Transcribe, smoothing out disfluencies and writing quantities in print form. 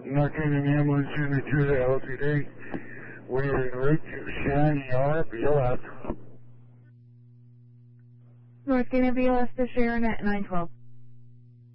North Indian Ambulance Unit 2 to LTD. We're en route to Sharon ER, BLS. North Indian BLS to Sharon at 912.